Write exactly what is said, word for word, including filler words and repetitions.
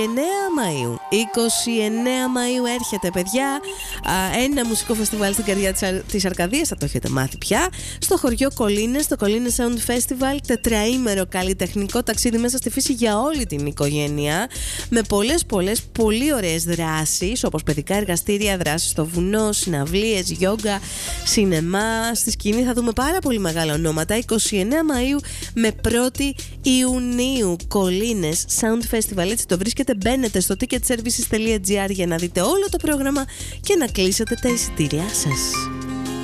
εννέα Μαΐου. είκοσι εννέα Μαΐου έρχεται, παιδιά. Α, ένα μουσικό φεστιβάλ στην καρδιά της, Αρ... της Αρκαδίας, θα το έχετε μάθει πια. Στο χωριό Κολίνες, το Κολίνες Sound Festival. Τετραήμερο καλλιτεχνικό ταξίδι μέσα στη φύση για όλη την οικογένεια. Με πολλές πολλές πολύ ωραίες δράσεις, όπως παιδικά εργαστήρια, δράσεις στο βουνό, συναυλίες, γιόγκα, σινεμά. Στη σκηνή θα δούμε πάρα πολύ μεγάλα ονόματα. είκοσι εννέα Μαΐου με πρώτη Ιουνίου. Κολίνες Sound Festival. Έτσι το βρίσκεται. Μπαίνετε στο ticket services τελεία gr για να δείτε όλο το πρόγραμμα και να κλείσετε τα εισιτήριά σας.